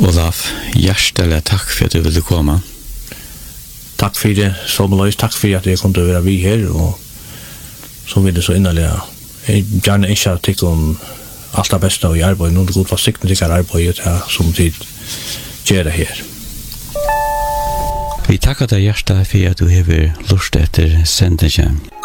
Olaf, hjertelig takk for at du ville komme. Takk for det, Sommerløys, takk for at jeg kunne være vi her, og så vil det så innerlig. Jeg gjerne ikke at jeg om alt det beste i arbeid, noen god for sikten til arbeid som tid gjør det her. Vi takker deg hjertelig for at du har lyst etter sendingen.